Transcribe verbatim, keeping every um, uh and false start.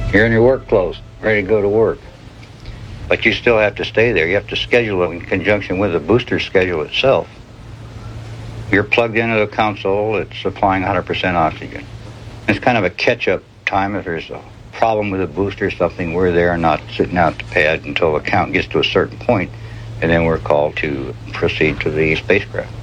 You're in your work clothes, ready to go to work. But you still have to stay there. You have to schedule it in conjunction with the booster schedule itself. You're plugged into the console. It's supplying one hundred percent oxygen. It's kind of a catch-up time. If there's a problem with a booster or something, we're there, not sitting out the pad until the count gets to a certain point, and then we're called to proceed to the spacecraft.